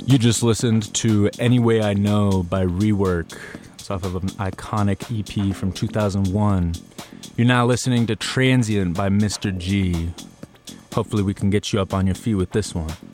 You just listened to Any Way I Know by Rework. It's off of an iconic EP from 2001. You're now listening to Transient by Mr. G. Hopefully we can get you up on your feet with this one.